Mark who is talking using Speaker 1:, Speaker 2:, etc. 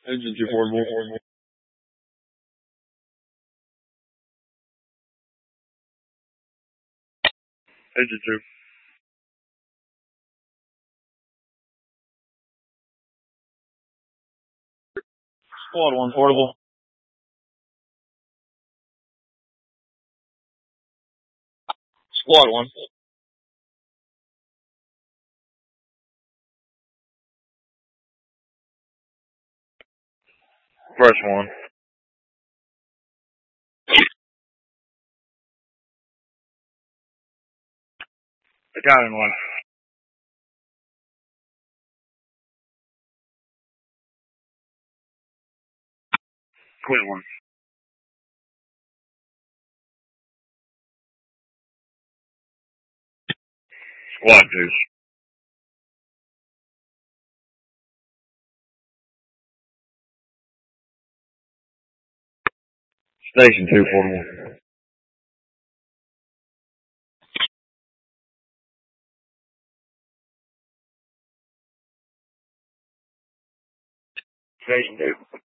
Speaker 1: Engine 241. Engine 2. Squad 1 portable. Squad 1. First 1. Battalion 1. Queen 1. Squad 2. Station 241. Station 2.